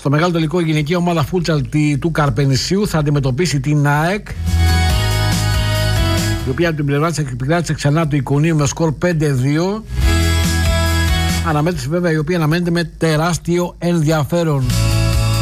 Στο μεγάλο τελικό η γυναική ομάδα φούτσαλ του Καρπενησίου θα αντιμετωπίσει την ΑΕΚ, η οποία από την πλευρά της επικράτησε ξανά του Εικονίου με σκορ 5-2. Αναμέτρηση βέβαια η οποία αναμένεται με τεράστιο ενδιαφέρον.